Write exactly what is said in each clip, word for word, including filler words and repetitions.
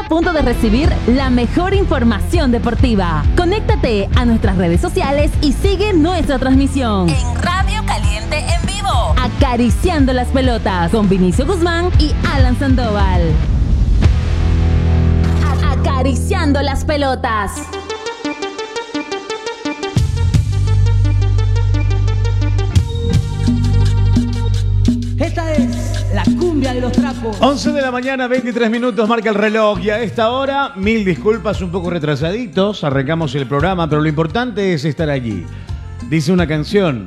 punto de recibir la mejor información deportiva. Conéctate a nuestras redes sociales y sigue nuestra transmisión en Radio Caliente en vivo. Acariciando las pelotas con Vinicio Guzmán y Alan Sandoval. Acariciando las pelotas. Esta es la cumbia de los trapos. once de la mañana, veintitrés minutos, marca el reloj. Y a esta hora, mil disculpas, un poco retrasaditos. Arrancamos el programa, pero lo importante es estar allí. Dice una canción.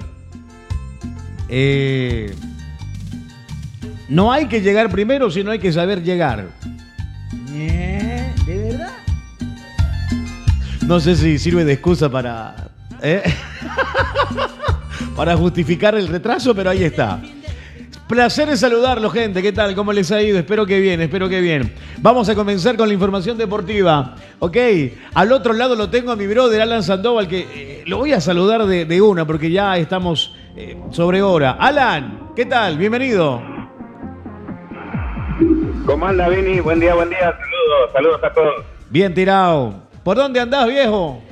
Eh, no hay que llegar primero, sino hay que saber llegar. ¿Eh? ¿De verdad? No sé si sirve de excusa para... ¿eh? para justificar el retraso, pero ahí está. Placer en saludarlo, gente. ¿Qué tal? ¿Cómo les ha ido? Espero que bien, espero que bien. Vamos a comenzar con la información deportiva. Ok, al otro lado lo tengo a mi brother Alan Sandoval, que eh, lo voy a saludar de, de una porque ya estamos eh, sobre hora. Alan, ¿qué tal? Bienvenido. ¿Cómo anda, Vini? Buen día, buen día. Saludos, saludos a todos. Bien tirado. ¿Por dónde andás, viejo?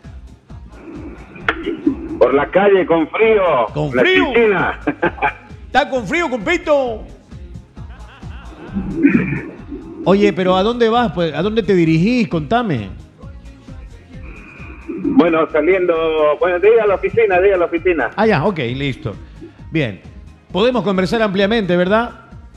Por la calle con frío. ¿Con la frío? Piscina. ¿Está con frío, compito? Oye, pero ¿a dónde vas? Pues, ¿a dónde te dirigís? Contame. Bueno, saliendo... Bueno, diga a la oficina, diga a la oficina. Ah, ya, ok, listo. Bien. Podemos conversar ampliamente, ¿verdad?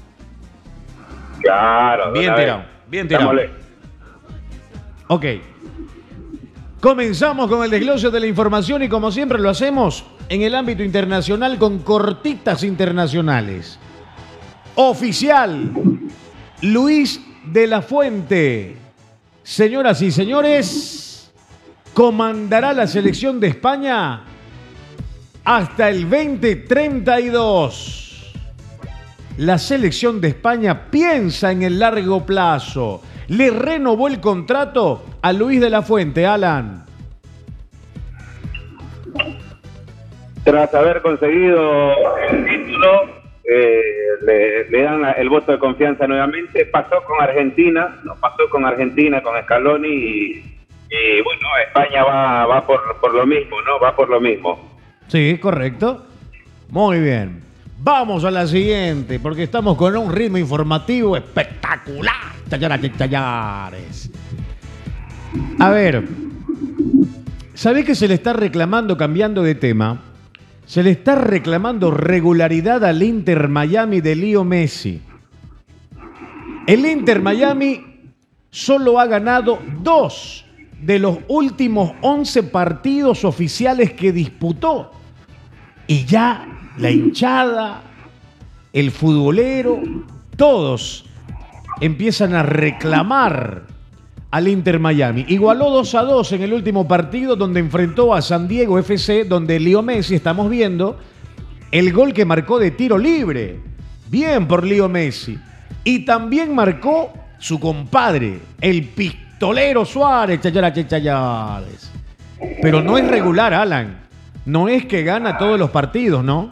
Claro. Bien tirado, bien tirado. Dámosle. Ok. Comenzamos con el desglose de la información y como siempre lo hacemos en el ámbito internacional con cortitas internacionales. Oficial, Luis de la Fuente, señoras y señores, comandará la selección de España hasta el veinte treinta y dos. La selección de España piensa en el largo plazo. Le renovó el contrato a Luis de la Fuente, Alan. Tras haber conseguido el título, eh, le, le dan el voto de confianza nuevamente. Pasó con Argentina, no pasó con Argentina, con Scaloni y, y bueno, España va, va por, por lo mismo, ¿no? Va por lo mismo. Sí, correcto. Muy bien. Vamos a la siguiente, porque estamos con un ritmo informativo espectacular. Chayares, chayares. A ver, ¿sabés que se le está reclamando, cambiando de tema? Se le está reclamando regularidad al Inter Miami de Leo Messi. El Inter Miami solo ha ganado dos de los últimos once partidos oficiales que disputó. Y ya la hinchada, el futbolero, todos empiezan a reclamar al Inter Miami. Igualó dos a dos en el último partido donde enfrentó a San Diego F C, donde Leo Messi, estamos viendo, el gol que marcó de tiro libre. Bien por Leo Messi. Y también marcó su compadre, el pistolero Suárez. Chayares, chayares. Pero no es regular, Alan. No es que gana todos los partidos, ¿no?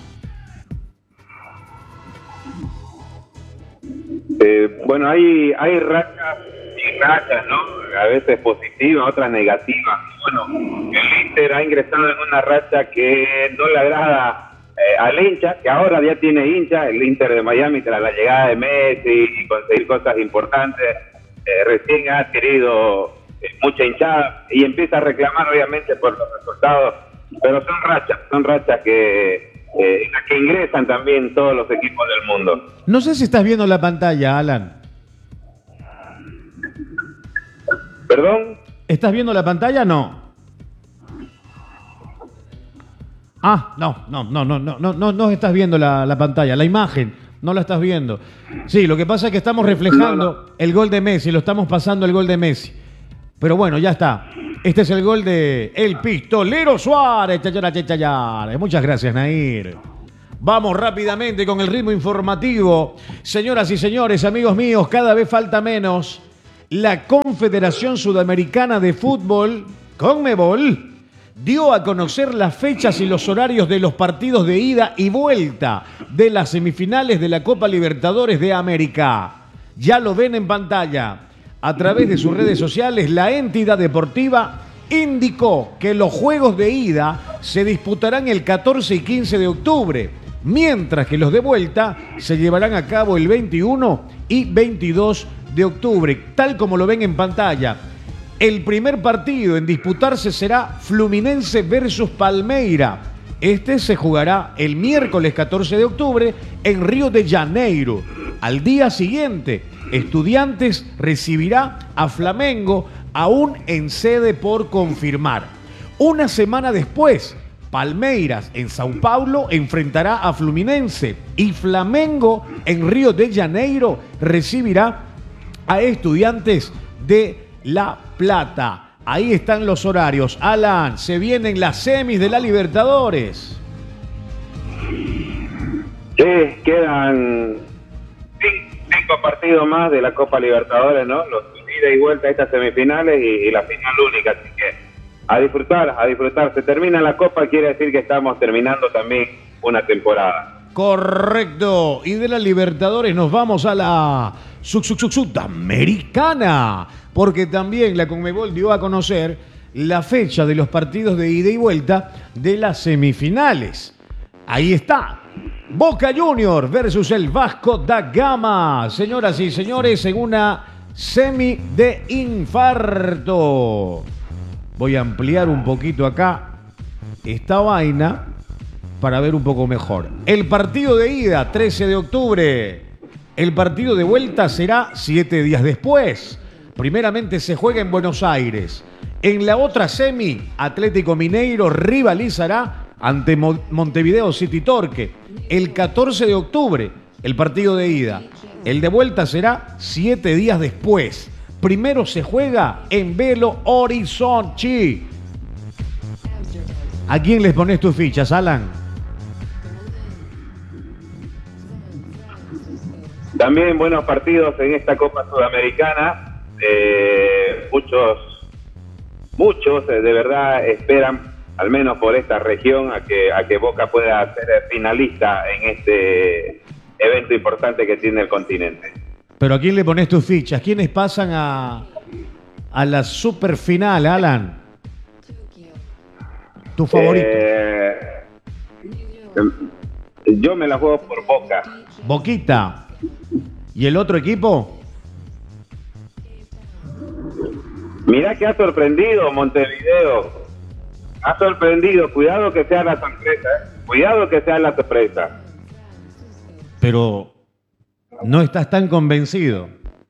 Eh, bueno, hay, hay rachas y rachas, ¿no? A veces positivas, otras negativas. Bueno, el Inter ha ingresado en una racha que no le agrada eh, al hincha, que ahora ya tiene hincha, el Inter de Miami, tras la llegada de Messi y conseguir cosas importantes, eh, recién ha adquirido eh, mucha hinchada y empieza a reclamar, obviamente, por los resultados, pero son rachas, son rachas que... Eh, en la que ingresan también todos los equipos del mundo. No sé si estás viendo la pantalla, Alan. ¿Perdón? ¿Estás viendo la pantalla? No. Ah, no, no, no, no, no, no, no, no estás viendo la, la pantalla, la imagen, no la estás viendo. Sí, lo que pasa es que estamos reflejando no, no. el gol de Messi, lo estamos pasando el gol de Messi. Pero bueno, ya está. Este es el gol de el pistolero Suárez. Chayares, chayares. Muchas gracias, Nair. Vamos rápidamente con el ritmo informativo. Señoras y señores, amigos míos, cada vez falta menos. La Confederación Sudamericana de Fútbol, CONMEBOL, dio a conocer las fechas y los horarios de los partidos de ida y vuelta de las semifinales de la Copa Libertadores de América. Ya lo ven en pantalla. a través de sus redes sociales, la entidad deportiva indicó que los juegos de ida se disputarán el catorce y quince de octubre, mientras que los de vuelta se llevarán a cabo el veintiuno y veintidós de octubre, tal como lo ven en pantalla. El primer partido en disputarse será Fluminense versus Palmeira. Este se jugará el miércoles catorce de octubre en Río de Janeiro. Al día siguiente, Estudiantes recibirá a Flamengo, aún en sede por confirmar. Una semana después, Palmeiras en Sao Paulo enfrentará a Fluminense y Flamengo en Río de Janeiro recibirá a Estudiantes de La Plata. Ahí están los horarios. Alan, se vienen las semis de la Libertadores. Sí, quedan cinco partidos más de la Copa Libertadores, ¿no? Los ida y vuelta a estas semifinales y, y la final única, así que a disfrutar, a disfrutar. Se termina la Copa, quiere decir que estamos terminando también una temporada. Correcto. Y de la Libertadores nos vamos a la Sudamericana, porque también la Conmebol dio a conocer la fecha de los partidos de ida y vuelta de las semifinales. Ahí está. Boca Juniors versus el Vasco da Gama. Señoras y señores, en una semi de infarto. Voy a ampliar un poquito acá esta vaina para ver un poco mejor. El partido de ida, trece de octubre. El partido de vuelta será siete días después. Primeramente se juega en Buenos Aires. En la otra semi, Atlético Mineiro rivalizará ante Montevideo City Torque. El catorce de octubre, el partido de ida. El de vuelta será siete días después. Primero se juega en Belo Horizonte. ¿A quién les pones tus fichas, Alan? También buenos partidos en esta Copa Sudamericana. Eh, muchos, muchos eh, de verdad esperan, al menos por esta región, a que, a que Boca pueda ser finalista en este evento importante que tiene el continente. Pero ¿a quién le pones tus fichas? ¿Quiénes pasan a, a la superfinal, Alan? ¿Tu favorito? Eh, yo me la juego por Boca. Boquita. ¿Y el otro equipo? Mirá que ha sorprendido Montevideo. Ha sorprendido. Cuidado que sea la sorpresa. ¿eh? Cuidado que sea la sorpresa. Pero no estás tan convencido.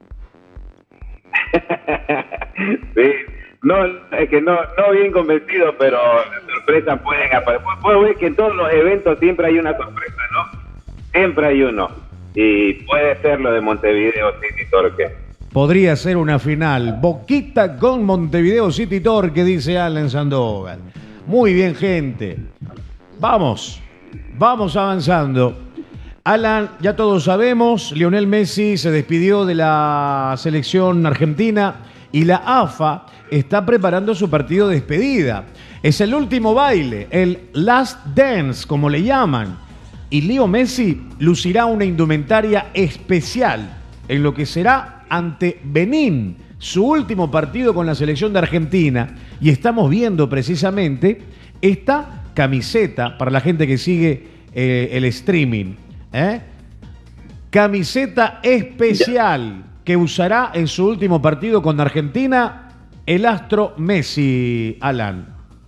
Sí. No, es que no, no bien convencido, pero las sorpresas pueden aparecer. Puedo ver que en todos los eventos siempre hay una sorpresa, ¿no? Siempre hay uno. Y puede ser lo de Montevideo City Torque. Podría ser una final. Boquita con Montevideo City Torque, dice Alan Sandoval. Muy bien, gente. Vamos. Vamos avanzando. Alan, ya todos sabemos, Lionel Messi se despidió de la selección argentina y la A F A está preparando su partido de despedida. Es el último baile, el Last Dance, como le llaman. Y Leo Messi lucirá una indumentaria especial en lo que será ante Benín, su último partido con la selección de Argentina. Y estamos viendo precisamente esta camiseta para la gente que sigue eh, el streaming. ¿eh? Camiseta especial que usará en su último partido con Argentina el astro Messi, Alan.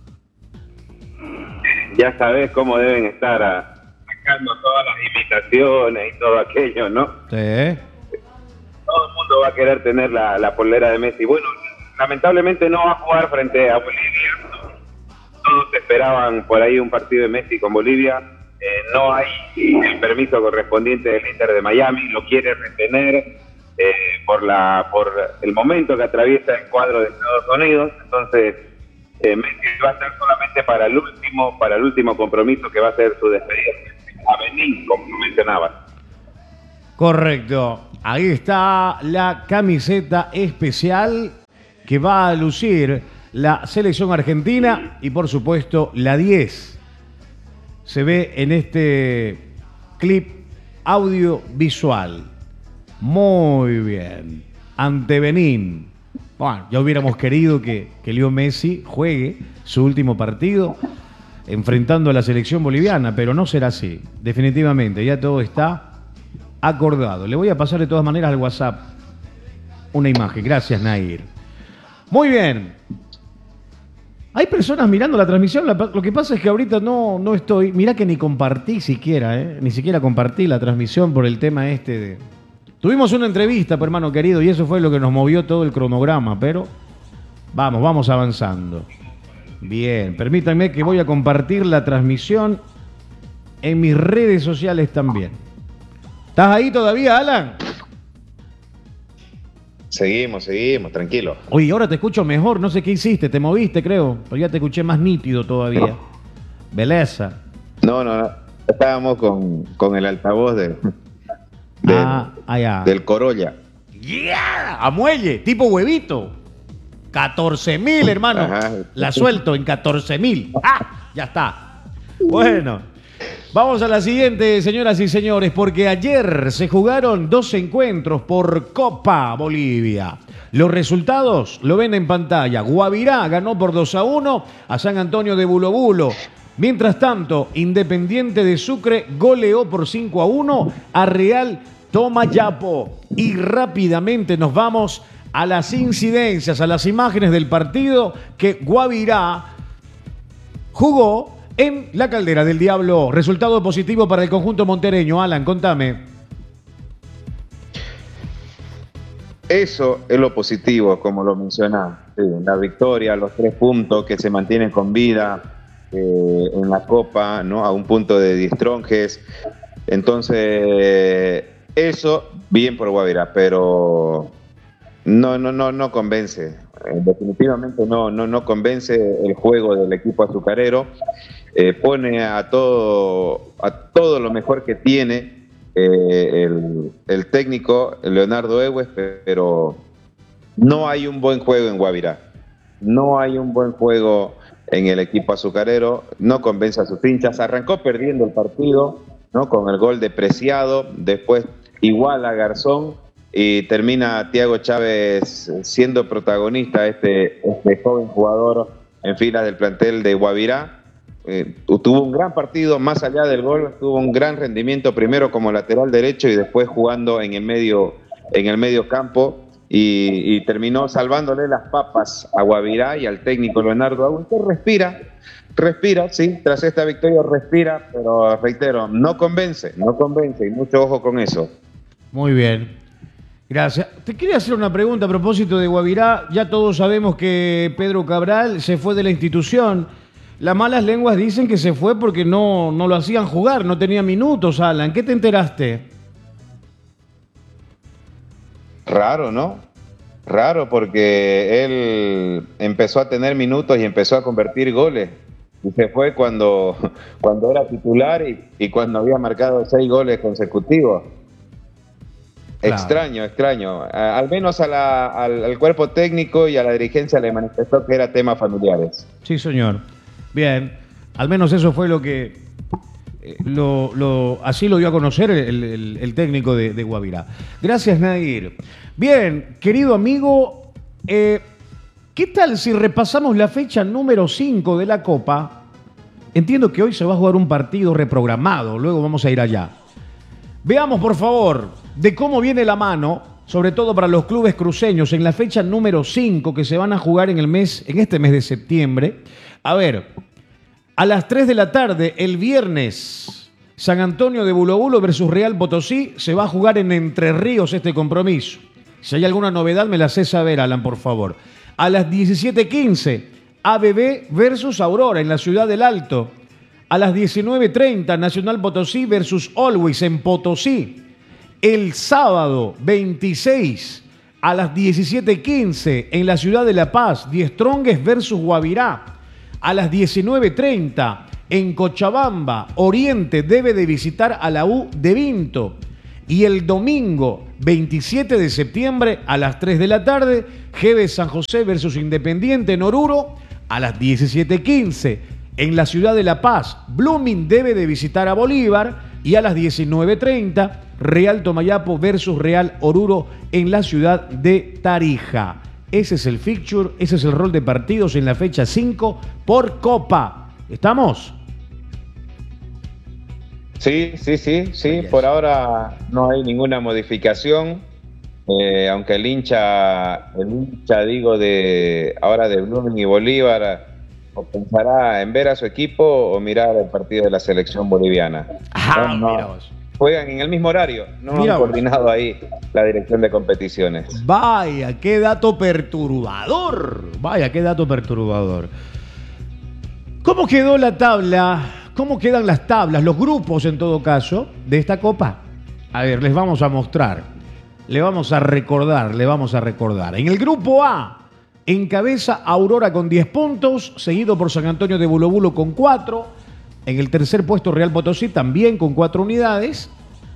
Ya sabes cómo deben estar a... sacando todas las imitaciones y todo aquello, ¿no? Sí. Todo el mundo va a querer tener la, la polera de Messi. Bueno, lamentablemente no va a jugar frente a Bolivia, ¿no? Todos esperaban por ahí un partido de Messi con Bolivia. Eh, no hay el permiso correspondiente del Inter de Miami, lo quiere retener eh, por, la, por el momento que atraviesa el cuadro de Estados Unidos. Entonces, eh, Messi va a estar solamente para el último, para el último compromiso, que va a ser su despedida a Benín, como mencionabas. Correcto. Ahí está la camiseta especial que va a lucir la selección argentina y, por supuesto, la diez. Se ve en este clip audiovisual. Muy bien. ante Benín. Bueno, ya hubiéramos querido que, que Leo Messi juegue su último partido enfrentando a la selección boliviana, pero no será así. Definitivamente, ya todo está acordado. Le voy a pasar de todas maneras al WhatsApp una imagen. Gracias, Nair. Muy bien. Hay personas mirando la transmisión. Lo que pasa es que ahorita no, no estoy. Mirá que ni compartí siquiera, ¿eh? Ni siquiera compartí la transmisión por el tema este de... Tuvimos una entrevista, pues, hermano querido, y eso fue lo que nos movió todo el cronograma, pero vamos, vamos avanzando. Bien, permítanme que voy a compartir la transmisión en mis redes sociales también. ¿Estás ahí todavía, Alan? Seguimos, seguimos, tranquilo. Oye, ahora te escucho mejor, no sé qué hiciste, te moviste, creo, pero ya te escuché más nítido todavía. No. Belleza. No, no, no, estábamos con, con el altavoz de, de, ah, allá. del Corolla. ¡Yeah! A muelle, tipo huevito. catorce mil, hermano. Ajá. La suelto en catorce mil. ¡Ah! Ya está. Bueno. Vamos a la siguiente, señoras y señores, porque ayer se jugaron dos encuentros por Copa Bolivia. Los resultados lo ven en pantalla. Guavirá ganó por dos a uno a San Antonio de Bulo Bulo. Mientras tanto, Independiente de Sucre goleó por cinco a uno a Real Tomayapo. Y rápidamente nos vamos a las incidencias, a las imágenes del partido que Guavirá jugó en la Caldera del Diablo. Resultado positivo para el conjunto montereño. Alan, contame. Eso es lo positivo, como lo mencionás. Sí, la victoria, los tres puntos que se mantienen con vida eh, en la Copa, ¿no? A un punto de Diestronjes. Entonces, eso bien por Guavirá, pero no, no, no, no convence. Eh, definitivamente no, no, no convence el juego del equipo azucarero. Eh, pone a todo, a todo lo mejor que tiene eh, el, el técnico Leonardo Ewes, pero no hay un buen juego en Guavirá. No hay un buen juego en el equipo azucarero, no convence a sus hinchas. Arrancó perdiendo el partido, ¿no? Con el gol de Preciado, después igual a Garzón y termina Thiago Chávez siendo protagonista, este, este joven jugador en filas del plantel de Guavirá. Eh, tuvo un gran partido, más allá del gol, tuvo un gran rendimiento, primero como lateral derecho y después jugando en el medio, en el medio campo, y, y terminó salvándole las papas a Guavirá y al técnico Leonardo Ewes, que respira, respira, sí, tras esta victoria respira, pero reitero, no convence, no convence, y mucho ojo con eso. Muy bien, gracias. Te quería hacer una pregunta a propósito de Guavirá. Ya todos sabemos que Pedro Cabral se fue de la institución. Las malas lenguas dicen que se fue porque no, no lo hacían jugar, no tenía minutos, Alan. ¿Qué te enteraste? Raro, ¿no? Raro, porque él empezó a tener minutos y empezó a convertir goles. Y se fue cuando, cuando era titular y, y cuando había marcado seis goles consecutivos. Claro. Extraño, extraño. A, al menos a la, al, al cuerpo técnico y a la dirigencia le manifestó que era temas familiares. Sí, señor. Bien, al menos eso fue lo que eh, lo, lo, así lo dio a conocer el, el, el técnico de, de Guavirá. Gracias, Nair. Bien, querido amigo, eh, ¿qué tal si repasamos la fecha número cinco de la Copa? Entiendo que hoy se va a jugar un partido reprogramado, luego vamos a ir allá. Veamos, por favor, de cómo viene la mano, sobre todo para los clubes cruceños, en la fecha número cinco que se van a jugar en el mes, en este mes de septiembre. A ver, a las tres de la tarde, el viernes, San Antonio de Bulo Bulo versus Real Potosí, se va a jugar en Entre Ríos este compromiso. Si hay alguna novedad, me la hace saber, Alan, por favor. A las diecisiete quince, A B B versus Aurora en la Ciudad del Alto. A las diecinueve treinta, Nacional Potosí versus Always en Potosí. El sábado veintiséis, a las diecisiete quince, en la Ciudad de La Paz, Diestrongues versus Guavirá. A las diecinueve treinta, en Cochabamba, Oriente debe de visitar a la U de Vinto. Y el domingo veintisiete de septiembre, a las tres de la tarde, G B San José versus Independiente en Oruro. A las diecisiete quince, en la Ciudad de La Paz, Blooming debe de visitar a Bolívar. Y a las diecinueve treinta, Real Tomayapo versus Real Oruro en la ciudad de Tarija. Ese es el fixture, ese es el rol de partidos en la fecha cinco por Copa. ¿Estamos? Sí, sí, sí, sí. Por ahora no hay ninguna modificación. Eh, aunque el hincha, el hincha, digo, de ahora de Blooming y Bolívar, o pensará en ver a su equipo o mirar el partido de la selección boliviana. Ah, no, no, mira vos. Juegan en el mismo horario, no Mira han vos. coordinado ahí la dirección de competiciones. Vaya, qué dato perturbador. Vaya, qué dato perturbador. ¿Cómo quedó la tabla? ¿Cómo quedan las tablas, los grupos en todo caso, de esta Copa? A ver, les vamos a mostrar. Le vamos a recordar, le vamos a recordar. En el grupo A, encabeza Aurora con diez puntos, seguido por San Antonio de Bulobulo con cuatro. En el tercer puesto Real Potosí también con cuatro unidades.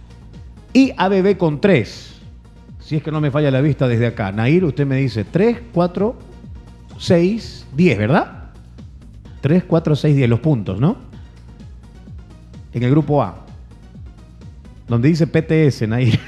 Y A B B con tres. Si es que no me falla la vista desde acá. Nair, usted me dice tres, cuatro, seis, diez, ¿verdad? tres, cuatro, seis, diez, los puntos, ¿no? En el grupo A. Donde dice P T S, Nair.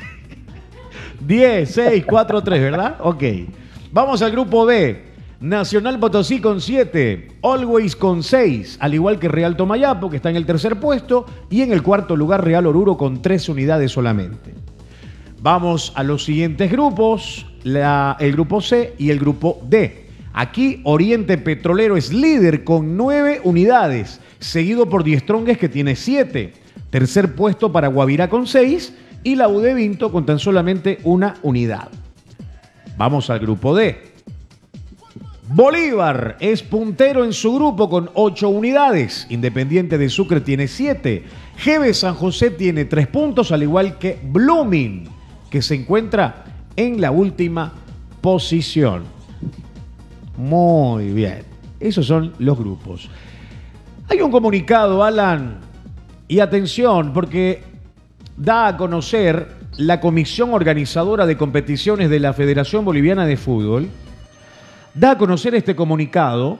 diez, seis, cuatro, tres, ¿verdad? Ok. Vamos al grupo B. Nacional Potosí con siete, Always con seis, al igual que Real Tomayapo, que está en el tercer puesto, y en el cuarto lugar Real Oruro con tres unidades solamente. Vamos a los siguientes grupos, la, el grupo C y el grupo D. Aquí Oriente Petrolero es líder con nueve unidades, seguido por Die Strongest que tiene siete. Tercer puesto para Guavirá con seis y la U D Vinto con tan solamente una unidad. Vamos al grupo D. Bolívar es puntero en su grupo con ocho unidades. Independiente de Sucre tiene siete. G B San José tiene tres puntos, al igual que Blooming, que se encuentra en la última posición. Muy bien. Esos son los grupos. Hay un comunicado, Alan, y atención, porque da a conocer la Comisión Organizadora de Competiciones de la Federación Boliviana de Fútbol. Da a conocer este comunicado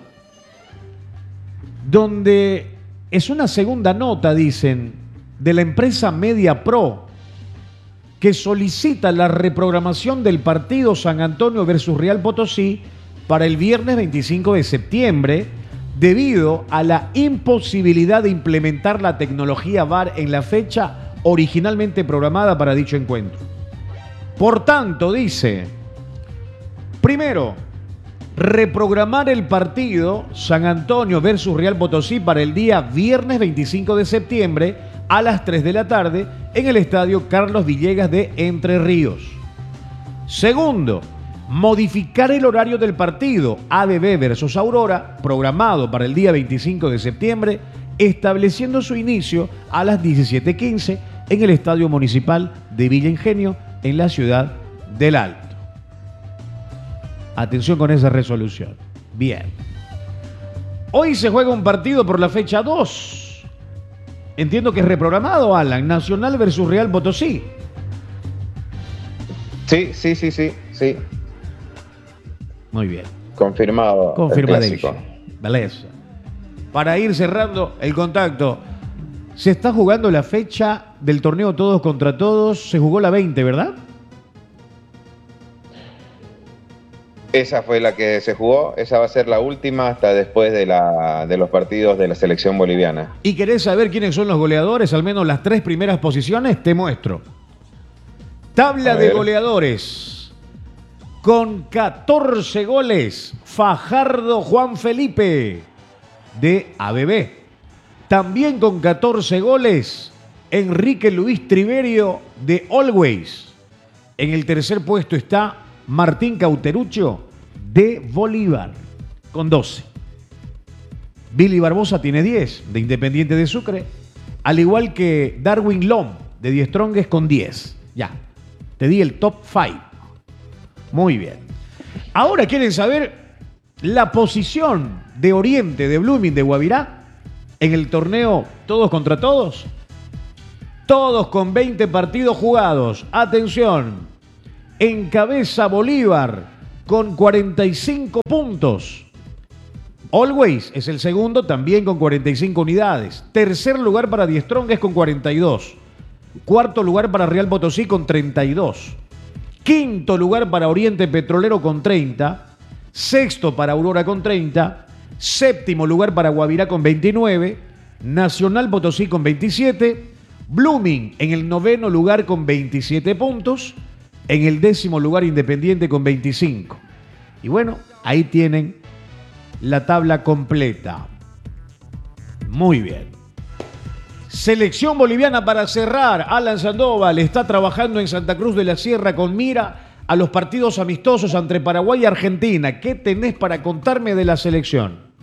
donde es una segunda nota, dicen, de la empresa Media Pro que solicita la reprogramación del partido San Antonio versus Real Potosí para el viernes veinticinco de septiembre debido a la imposibilidad de implementar la tecnología V A R en la fecha originalmente programada para dicho encuentro. Por tanto, dice, primero, reprogramar el partido San Antonio versus Real Potosí para el día viernes veinticinco de septiembre a las tres de la tarde en el estadio Carlos Villegas de Entre Ríos. Segundo, modificar el horario del partido A B B versus Aurora programado para el día veinticinco de septiembre, estableciendo su inicio a las diecisiete quince en el estadio municipal de Villa Ingenio en la ciudad del Alto. Atención con esa resolución. Bien. Hoy se juega un partido por la fecha dos. Entiendo que es reprogramado, Alan. Nacional versus Real Potosí. Sí, sí, sí, sí, sí. Muy bien. Confirmado. Confirmadísimo. Beleza. Para ir cerrando el contacto, se está jugando la fecha del torneo Todos contra Todos. Se jugó la veinte, ¿verdad? Esa fue la que se jugó, esa va a ser la última hasta después de, la, de los partidos de la selección boliviana. ¿Y querés saber quiénes son los goleadores? Al menos las tres primeras posiciones, te muestro. Tabla de goleadores. Con catorce goles, Fajardo Juan Felipe, de A B B. También con catorce goles, Enrique Luis Triverio, de Always. En el tercer puesto está Martín Cauterucho, de Bolívar, con doce. Billy Barbosa tiene diez, de Independiente de Sucre, al igual que Darwin Lom, de Die Strongest, con diez. Ya, te di el top cinco. Muy bien. Ahora quieren saber la posición de Oriente, de Blooming, de Guavirá, en el torneo Todos contra Todos. Todos con veinte partidos jugados. Atención. Encabeza Bolívar con cuarenta y cinco puntos. Always es el segundo, también con cuarenta y cinco unidades. Tercer lugar para Die Strongest con cuarenta y dos. Cuarto lugar para Real Potosí con treinta y dos. Quinto lugar para Oriente Petrolero con treinta. Sexto para Aurora con treinta. Séptimo lugar para Guavirá con veintinueve. Nacional Potosí con veintisiete. Blooming en el noveno lugar con veintisiete puntos. En el décimo lugar Independiente con veinticinco. Y bueno, ahí tienen la tabla completa. Muy bien. Selección boliviana para cerrar. Alan Sandoval está trabajando en Santa Cruz de la Sierra con mira a los partidos amistosos entre Paraguay y Argentina. ¿Qué tenés para contarme de la selección?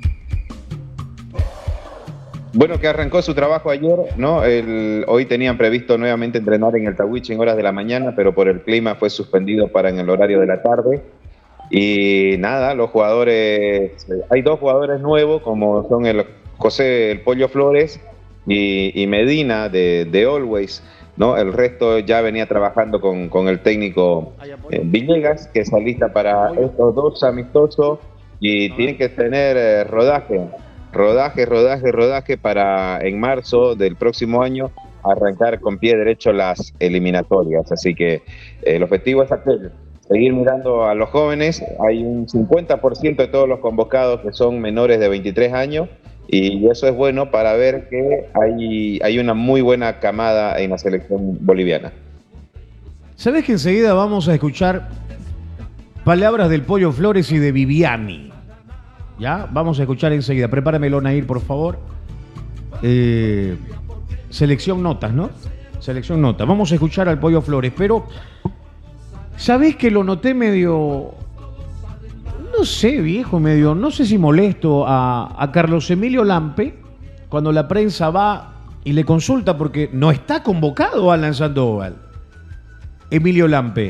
Bueno, que arrancó su trabajo ayer, ¿no? El, hoy tenían previsto nuevamente entrenar en el Tahuichi en horas de la mañana, pero por el clima fue suspendido para en el horario de la tarde. Y nada, los jugadores, hay dos jugadores nuevos, como son el José el Pollo Flores y, y Medina de, de Always, ¿no? El resto ya venía trabajando con, con el técnico eh, Villegas, que es lista para estos dos amistosos y tiene que tener eh, rodaje. Rodaje, rodaje, rodaje para en marzo del próximo año arrancar con pie derecho las eliminatorias. Así que eh, el objetivo es aquel, seguir mirando a los jóvenes. Hay un cincuenta por ciento de todos los convocados que son menores de veintitrés años y eso es bueno para ver que hay, hay una muy buena camada en la selección boliviana. ¿Sabés que enseguida vamos a escuchar palabras del Pollo Flores y de Viviani? Ya, vamos a escuchar enseguida. Prepáramelo, Nair, por favor. Eh, selección notas, ¿no? Selección notas. Vamos a escuchar al Pollo Flores, pero ¿sabés que lo noté medio, no sé, viejo, medio, no sé si molesto a, a Carlos Emilio Lampe cuando la prensa va y le consulta porque no está convocado Alan Sandoval? Emilio Lampe.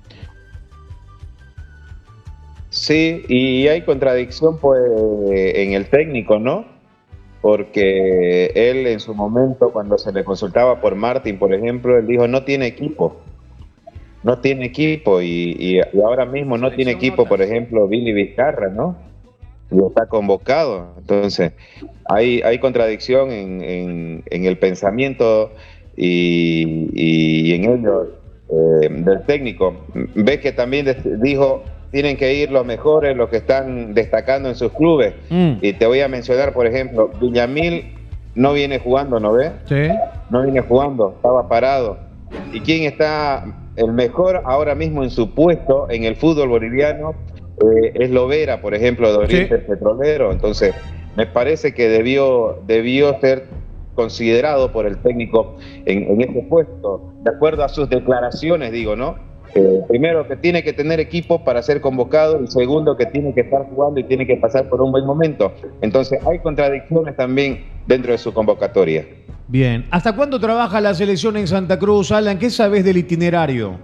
Sí, y hay contradicción pues en el técnico, ¿no? Porque él en su momento, cuando se le consultaba por Martín, por ejemplo, él dijo, no tiene equipo. No tiene equipo y, y, y ahora mismo no tiene equipo, por ejemplo, Billy Vizcarra, ¿no? Y está convocado. Entonces, hay, hay contradicción en, en, en el pensamiento y, y en ello eh, del técnico. Ves que también dijo... Tienen que ir los mejores, los que están destacando en sus clubes. Mm. Y te voy a mencionar, por ejemplo, Villamil no viene jugando, ¿no ves? Sí. No viene jugando, estaba parado. ¿Y quién está el mejor ahora mismo en su puesto en el fútbol boliviano? Eh, es Lovera, por ejemplo, de Oriente sí. Petrolero. Entonces, me parece que debió, debió ser considerado por el técnico en, en ese puesto, de acuerdo a sus declaraciones, digo, ¿no? Eh, primero, que tiene que tener equipo para ser convocado y segundo, que tiene que estar jugando y tiene que pasar por un buen momento. Entonces, hay contradicciones también dentro de su convocatoria. Bien. ¿Hasta cuándo trabaja la selección en Santa Cruz, Alan? ¿Qué sabes del itinerario?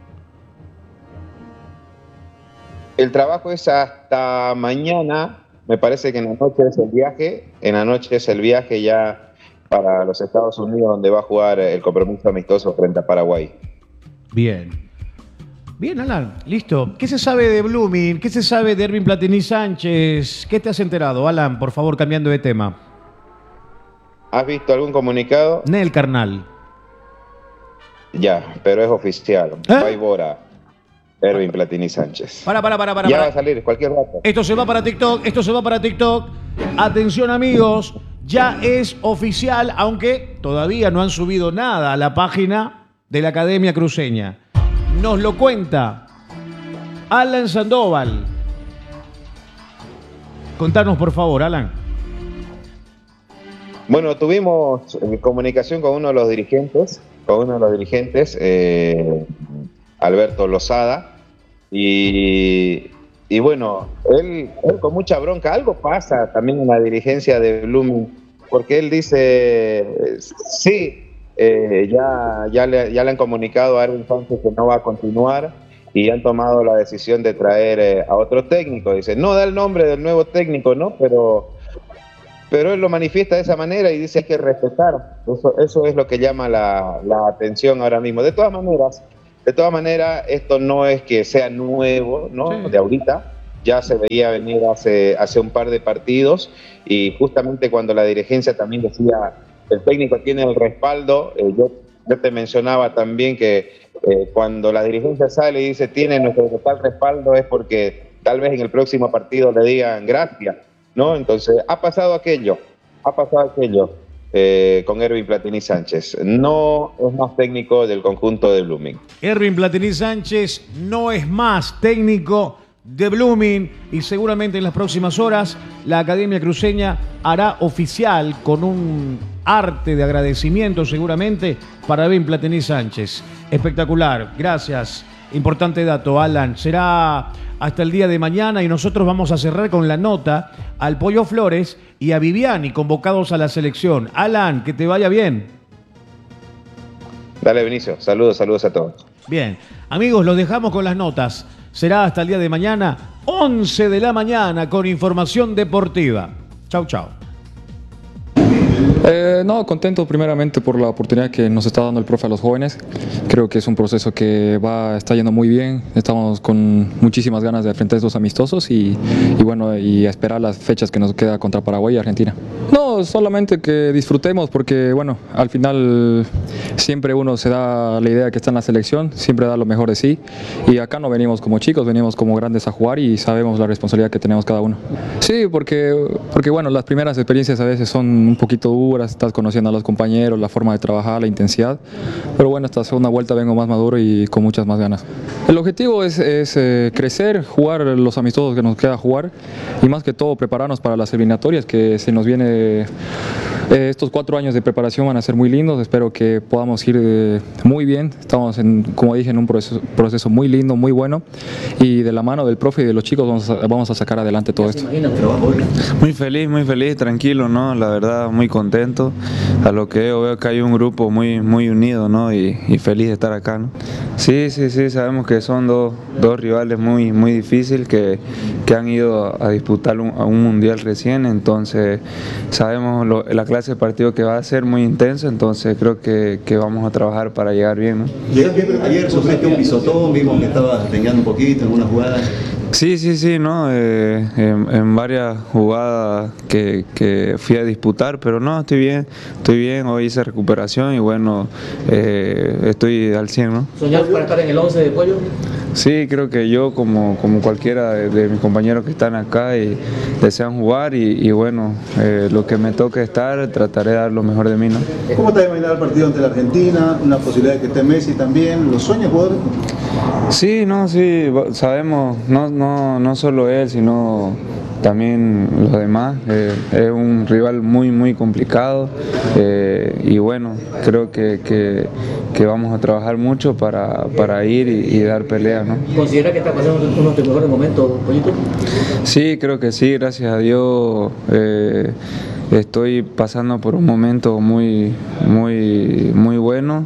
El trabajo es hasta mañana. Me parece que en la noche es el viaje. En la noche es el viaje ya para los Estados Unidos, donde va a jugar el compromiso amistoso frente a Paraguay. Bien. Bien, Alan, listo. ¿Qué se sabe de Blooming? ¿Qué se sabe de Ervin Platini Sánchez? ¿Qué te has enterado, Alan? Por favor, cambiando de tema. ¿Has visto algún comunicado? Nel Carnal. Ya, pero es oficial. ¿Eh? Va y Bora. Ervin Platini Sánchez. Para, para, para, para. Ya para. va a salir cualquier rato. Esto se va para TikTok, esto se va para TikTok. Atención, amigos, ya es oficial, aunque todavía no han subido nada a la página de la Academia Cruceña. Nos lo cuenta Alan Sandoval. Contanos, por favor, Alan. Bueno, tuvimos comunicación con uno de los dirigentes, con uno de los dirigentes, eh, Alberto Lozada, y, y bueno, él, él con mucha bronca, algo pasa también en la dirigencia de Blooming, porque él dice, sí, Eh, ya, ya, le, ya le han comunicado a Erwin Sánchez que no va a continuar y han tomado la decisión de traer eh, a otro técnico. Dice, no da el nombre del nuevo técnico, ¿no? Pero, pero él lo manifiesta de esa manera y dice hay que respetar. Eso, eso es lo que llama la, la atención ahora mismo. De todas maneras, de todas maneras, esto no es que sea nuevo, ¿no? Sí. De ahorita. Ya se veía venir hace, hace un par de partidos y justamente cuando la dirigencia también decía el técnico tiene el respaldo, eh, yo yo te mencionaba también que eh, cuando la dirigencia sale y dice tiene nuestro total respaldo es porque tal vez en el próximo partido le digan gracias, ¿no? Entonces ha pasado aquello, ha pasado aquello eh, con Erwin Platini Sánchez. No es más técnico del conjunto de Blooming. Erwin Platini Sánchez no es más técnico de Blooming y seguramente en las próximas horas la Academia Cruceña hará oficial con un arte de agradecimiento seguramente para Erwin Platini Sánchez. Espectacular, gracias. Importante dato, Alan. Será hasta el día de mañana y nosotros vamos a cerrar con la nota al Pollo Flores y a Viviani convocados a la selección. Alan, que te vaya bien. Dale, Benicio. Saludos, saludos a todos. Bien, amigos, los dejamos con las notas. Será hasta el día de mañana, once de la mañana, con información deportiva. Chau, chau. Eh, no, contento primeramente por la oportunidad que nos está dando el profe a los jóvenes. Creo que es un proceso que va, está yendo muy bien. Estamos con muchísimas ganas de enfrentar estos amistosos y, y bueno, y esperar las fechas que nos queda contra Paraguay y Argentina. No, solamente que disfrutemos porque bueno, al final siempre uno se da la idea que está en la selección, siempre da lo mejor de sí y acá no venimos como chicos, venimos como grandes a jugar y sabemos la responsabilidad que tenemos cada uno. Sí, porque, porque bueno, las primeras experiencias a veces son un poquito duras, estás conociendo a los compañeros, la forma de trabajar, la intensidad, pero bueno, esta segunda vuelta vengo más maduro y con muchas más ganas. El objetivo es, es eh, crecer, jugar los amistosos que nos queda jugar y más que todo prepararnos para las eliminatorias que se nos viene. Eh, estos cuatro años de preparación van a ser muy lindos, espero que podamos ir eh, muy bien, estamos en, como dije, en un proceso, proceso muy lindo, muy bueno y de la mano del profe y de los chicos vamos a, vamos a sacar adelante todo esto. Muy feliz, muy feliz, tranquilo, ¿no? La verdad, muy contento. A lo que veo, veo que hay un grupo muy, muy unido, ¿no? Y, y feliz de estar acá, ¿no? Sí, sí, sí, sabemos que son dos, dos rivales muy, muy difíciles que, que han ido a disputar un, a un mundial recién, entonces sabemos lo, la clase de partido que va a ser muy intenso, entonces creo que, que vamos a trabajar para llegar bien, ¿no? Ayer sufriste un pisotón, vimos que estabas teniendo un poquito, algunas jugadas. Sí, sí, sí, ¿no? Eh, en, en varias jugadas que, que fui a disputar, pero no, estoy bien, estoy bien, hoy hice recuperación y bueno, eh, estoy al cien, ¿no? ¿Soñás para estar en el once de Pollo? Sí, creo que yo, como, como cualquiera de, de mis compañeros que están acá y desean jugar y, y bueno, eh, lo que me toque estar, trataré de dar lo mejor de mí, ¿no? ¿Cómo te va a imaginar el partido ante la Argentina? Una posibilidad de que esté Messi también, ¿los sueños, jugadores? Sí, no, sí, sabemos, no, no, no solo él, sino también los demás. Eh, es un rival muy, muy complicado eh, y bueno, creo que, que, que vamos a trabajar mucho para, para ir y, y dar pelea, ¿no? ¿Considera que está pasando uno de tus mejores momentos, Pollito? Sí, creo que sí, gracias a Dios. Eh, Estoy pasando por un momento muy, muy, muy bueno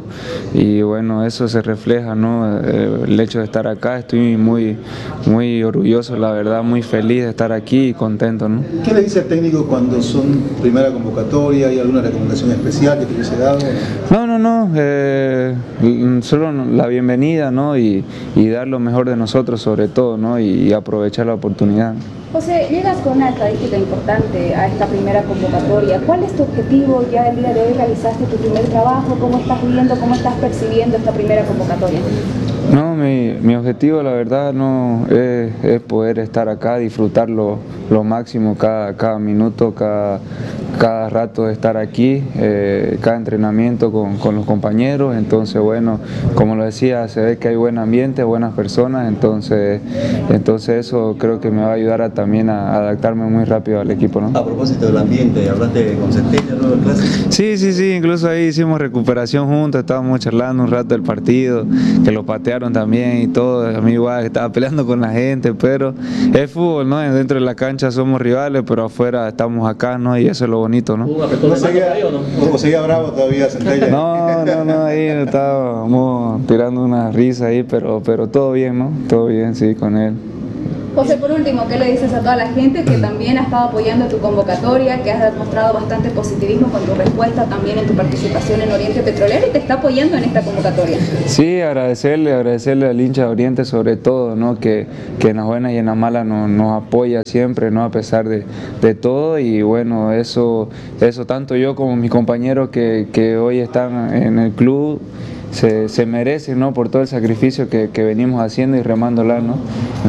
y bueno, eso se refleja, ¿no? El hecho de estar acá, estoy muy, muy orgulloso, la verdad, muy feliz de estar aquí y contento, ¿no? ¿Qué le dice al técnico cuando son primera convocatoria? ¿Hay alguna recomendación especial que te hubiese dado? No, no, no, eh, solo la bienvenida, ¿no? Y, y dar lo mejor de nosotros sobre todo, ¿no? Y, y aprovechar la oportunidad. José, llegas con una estadística importante a esta primera convocatoria. ¿Cuál es tu objetivo? Ya el día de hoy realizaste tu primer trabajo. ¿Cómo estás viendo, cómo estás percibiendo esta primera convocatoria? No, mi, mi objetivo la verdad no es, es poder estar acá, disfrutar lo, lo máximo cada, cada minuto, cada, cada rato de estar aquí, eh, cada entrenamiento con, con los compañeros. Entonces bueno, como lo decía, se ve que hay buen ambiente, buenas personas, entonces, entonces eso creo que me va a ayudar a, también a adaptarme muy rápido al equipo, ¿no? A propósito del ambiente, ¿hablaste con Centella, ¿no? ¿Clases? Sí, sí, sí, incluso ahí hicimos recuperación juntos, estábamos charlando un rato del partido, que lo patearon también y todo, a mí igual estaba peleando con la gente, pero es fútbol, ¿no? Dentro de la cancha somos rivales, pero afuera estamos acá, ¿no? Y eso es lo bonito, ¿no? ¿No seguía, ¿O seguía bravo todavía Centella? No, no, no, ahí estábamos tirando una risa ahí, pero, pero todo bien, ¿no? Todo bien, sí, con él. José, por último, ¿qué le dices a toda la gente que también ha estado apoyando tu convocatoria, que has demostrado bastante positivismo con tu respuesta también en tu participación en Oriente Petrolero y te está apoyando en esta convocatoria? Sí, agradecerle, agradecerle al hincha de Oriente sobre todo, ¿no? que, que en las buenas y en las malas nos, nos apoya siempre, ¿no? A pesar de, de todo, y bueno, eso, eso tanto yo como mis compañeros que, que hoy están en el club se, se merecen, ¿no? Por todo el sacrificio que, que venimos haciendo y remándola, ¿no?